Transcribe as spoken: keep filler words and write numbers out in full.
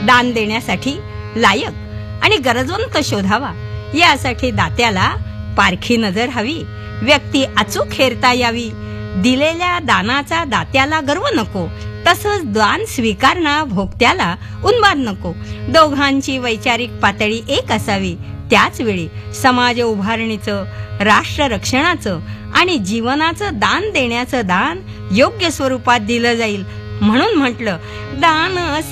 दान देण्यासाठी लायक आणि गरजवंत शोधावा, यासाठी दात्याला पारखी नजर हवी. व्यक्ती अचूक हेरता यावी. दिलेल्या दानाचा दात्याला गर्व नको, तसंच दान स्वीकारणारा भोगत्याला उन्माद नको. दोघांची वैचारिक पातळी एक असावी. त्याच वेळी समाज उभारणीचं, राष्ट्र रक्षणाचं आणि जीवनाचं दान देण्याचं दान योग्य स्वरूपात दिलं जाईल. म्हणून म्हटलं, दान